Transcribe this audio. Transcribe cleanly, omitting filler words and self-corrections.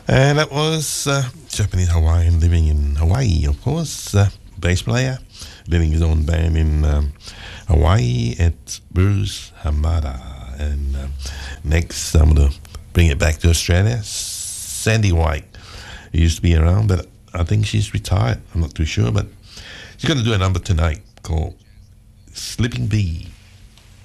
And that was Japanese Hawaiian living in Hawaii, of course. Bass player, living his own band in Hawaii. It's Bruce Hamada. And next, I'm going to bring it back to Australia. Sandy White used to be around, but I think she's retired. I'm not too sure, but she's going to do a number tonight called Sleeping Bee.